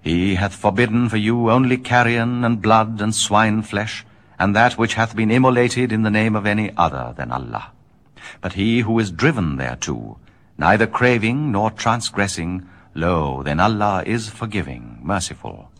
He hath forbidden for you only carrion and blood and swine flesh, and that which hath been immolated in the name of any other than Allah. But he who is driven thereto, neither craving nor transgressing, lo, then Allah is forgiving, merciful.